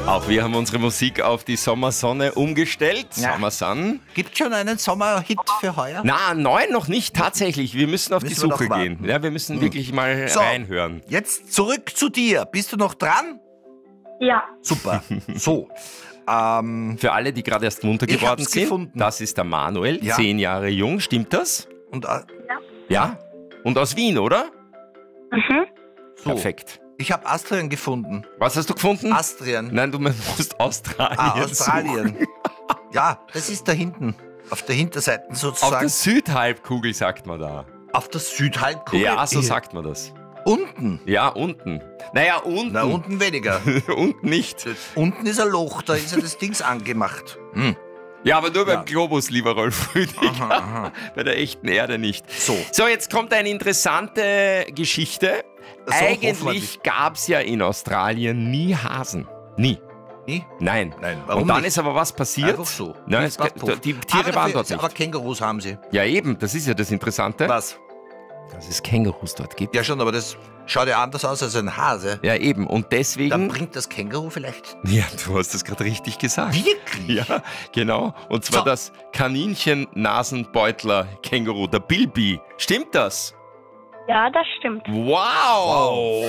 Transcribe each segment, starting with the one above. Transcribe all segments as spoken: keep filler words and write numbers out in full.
Auch wir haben unsere Musik auf die Sommersonne umgestellt. Ja. Summer Sun. Gibt schon einen Sommerhit für heuer? Na, neun noch nicht tatsächlich. Wir müssen auf Müssen die wir noch Suche warten. gehen. Ja, wir müssen wirklich mal So. reinhören. Jetzt zurück zu dir. Bist du noch dran? Ja. Super. So. Ähm, Für alle, die gerade erst munter Ich geworden hab's sind, gefunden. das ist der Manuel, Ja. zehn Jahre jung. Stimmt das? und äh, Ja. Und aus Wien, oder? Mhm. so. Perfekt. Ich habe Australien gefunden. Was hast du gefunden? Australien. Nein, du musst Australien Ah, suchen. Australien. Ja, das ist da hinten. Auf der Hinterseite Auf sozusagen. der Südhalbkugel sagt man da. Auf der Südhalbkugel. Ja, so Eh, sagt man das. Unten. Ja, unten. Naja, unten. Na, unten weniger. unten nicht. Unten ist ein Loch, da ist ja das Dings angemacht. Hm. Ja, aber nur beim Ja. Globus, lieber Rolf Rüdiger. Aha, aha. Bei der echten Erde nicht. So. So, jetzt kommt eine interessante Geschichte. So, Eigentlich hoffentlich. gab es ja in Australien nie Hasen. Nie. Nie? Nein. Nein, warum Und dann nicht? ist aber was passiert. Einfach so. Nein, Nicht es, was doof. die Tiere aber waren dafür- dort nicht. Aber Kängurus haben sie. Ja, eben, das ist ja das Interessante, Was? dass es Kängurus dort gibt. Ja schon, aber das schaut ja anders aus als ein Hase. Ja, eben. Und Dann deswegen. bringt das Känguru vielleicht... Ja, du hast das gerade richtig gesagt. Wirklich? Ja, genau. Und zwar So. das Kaninchen-Nasenbeutler-Känguru, der Bilby. Stimmt das? Ja, das stimmt. Wow.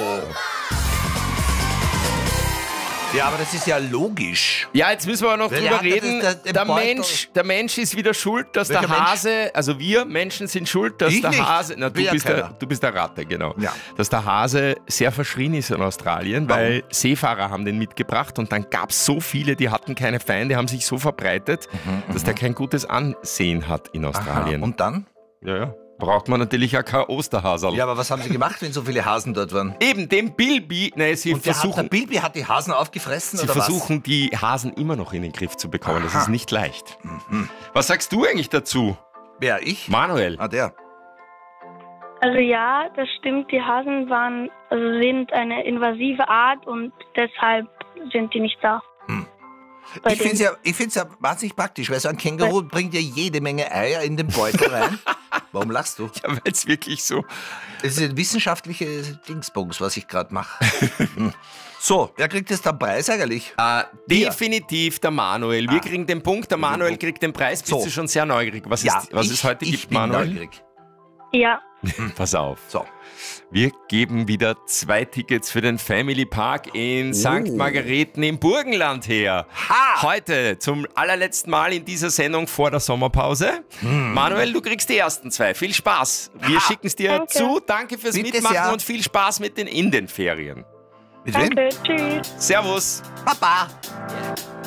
Ja, aber das ist ja logisch. Ja, jetzt müssen wir aber noch Wer drüber hat das- reden. das- den Der Beutel- Mensch, der Mensch ist wieder schuld, dass Welcher der Mensch? Hase, also wir Menschen sind schuld, dass Ich der nicht. Hase, na, du Will ja bist der, keiner. du bist der Ratte, genau. Ja. Dass der Hase sehr verschrien ist in Australien, Warum? weil Seefahrer haben den mitgebracht und dann gab es so viele, die hatten keine Feinde, haben sich so verbreitet, dass der kein gutes Ansehen hat in Mhm, Aha. Australien. Und dann? ja, ja. Braucht man natürlich auch kein Osterhaserl. Ja, aber was haben sie gemacht, wenn so viele Hasen dort waren? Eben, dem Bilby, nein, sie Und der, hat, der versuchen, Bilby hat die Hasen aufgefressen, sie oder versuchen die Hasen immer noch in den Griff zu bekommen. Das Aha. ist nicht leicht. Was sagst du eigentlich dazu, was? Wer, ich? Manuel? Ah, der. Also ja, das stimmt. Die Hasen waren, also sind eine invasive Art und deshalb sind die nicht da. Bei Ich finde es denen. ja, ich find's ja wahnsinnig praktisch, weil so ein Känguru bringt ja jede Menge Eier in den Beutel rein. Warum lachst du? Ja, weil es wirklich so. Das ist ein wissenschaftlicher Dingsbums, was ich gerade mache. Hm. So, wer kriegt jetzt den Preis eigentlich? Äh, definitiv der Manuel. Wir kriegen den Punkt, der Manuel kriegt den Preis. Bist So. du schon sehr neugierig, was, ist, was ich, es heute ich gibt, bin Manuel? neugierig. Ja, Pass auf. So. Wir geben wieder zwei Tickets für den Family Park in Sankt Margareten im Burgenland her. Ha! Heute zum allerletzten Mal in dieser Sendung vor der Sommerpause. Manuel, du kriegst die ersten zwei. Viel Spaß. Wir Ha! schicken es dir Danke. zu. Danke fürs Bitte Mitmachen sehr. und viel Spaß mit den in den Ferien. Mit wem? danke. Tschüss. Servus. Papa.